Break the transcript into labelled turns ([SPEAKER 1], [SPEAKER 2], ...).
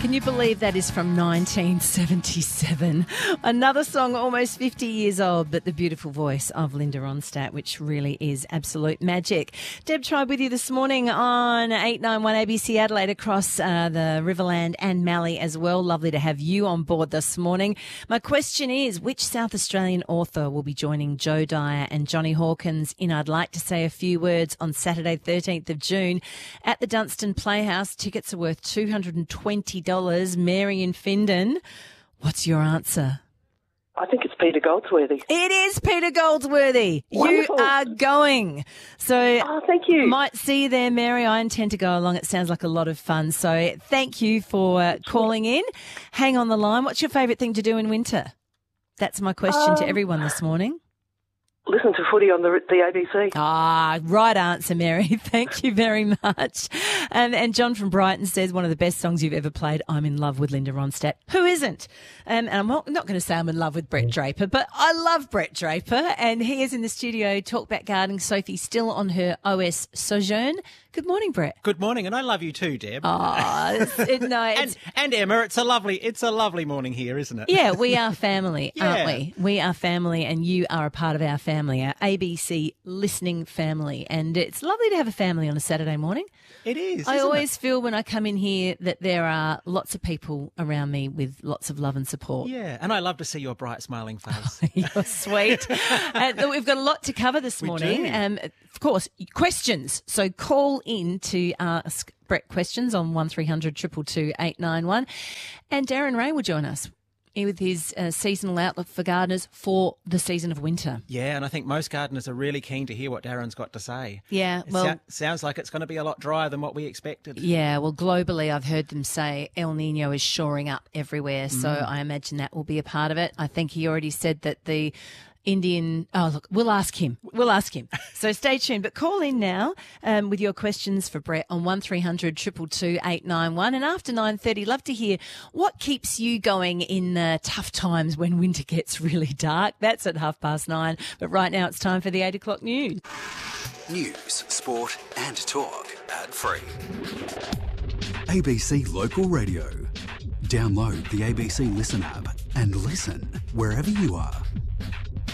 [SPEAKER 1] Can you believe that is from 1977? Another song almost 50 years old, but the beautiful voice of Linda Ronstadt, which really is absolute magic. Deb Tribe with you this morning on 891 ABC Adelaide across the Riverland and Mallee as well. Lovely to have you on board this morning. My question is, which South Australian author will be joining Joe Dyer and Johnny Hawkins in I'd Like to Say a Few Words on Saturday 13th of June at the Dunstan Playhouse? Tickets are worth $220. Mary in Findon, what's your answer?
[SPEAKER 2] I think it's Peter Goldsworthy.
[SPEAKER 1] It is Peter Goldsworthy.
[SPEAKER 2] Wonderful.
[SPEAKER 1] You are going. So
[SPEAKER 2] thank you.
[SPEAKER 1] Might see you there, Mary. I intend to go along. It sounds like a lot of fun. So thank you for calling in. Hang on the line. What's your favourite thing to do in winter? That's my question to everyone this morning.
[SPEAKER 2] Listen to footy on the ABC.
[SPEAKER 1] Ah, right answer, Mary. Thank you very much. And John from Brighton says, one of the best songs you've ever played, I'm in love with Linda Ronstadt. Who isn't? And I'm not going to say I'm in love with Brett Draper, but I love Brett Draper. And he is in the studio, Talkback Gardening. Sophie still on her OS sojourn. Good morning, Brett.
[SPEAKER 3] Good morning, and I love you too, Deb.
[SPEAKER 1] Oh,
[SPEAKER 3] and Emma, it's a lovely morning here, isn't it?
[SPEAKER 1] Yeah, we are family, aren't
[SPEAKER 3] Yeah.
[SPEAKER 1] we? We are family, and you are a part of our family, our ABC listening family. And it's lovely to have a family on a Saturday morning.
[SPEAKER 3] It is.
[SPEAKER 1] I
[SPEAKER 3] isn't
[SPEAKER 1] always feel when I come in here that there are lots of people around me with lots of love and support.
[SPEAKER 3] it? Yeah, and I love to see your bright, smiling face.
[SPEAKER 1] You're sweet. We've got a lot to cover this morning.
[SPEAKER 3] do.
[SPEAKER 1] Of course, questions. So call in to ask Brett questions on 1300 222 891. And Darren Ray will join us with his seasonal outlook for gardeners for the season of winter.
[SPEAKER 3] Yeah, and I think most gardeners are really keen to hear what Darren's got to say.
[SPEAKER 1] Yeah,
[SPEAKER 3] It
[SPEAKER 1] well,
[SPEAKER 3] sounds like it's going to be a lot drier than what we expected.
[SPEAKER 1] yeah, well, globally, I've heard them say El Nino is shoring up everywhere, so I imagine that will be a part of it. I think he already said that the Indian... Oh, look, we'll ask him. So stay tuned. But call in now with your questions for Brett on 1300 222 891. And after 9:30, love to hear what keeps you going in tough times when winter gets really dark. That's at 9:30. But right now it's time for the 8 o'clock news.
[SPEAKER 4] News, sport and talk. Ad-free. ABC Local Radio. Download the ABC Listen app and listen wherever you are.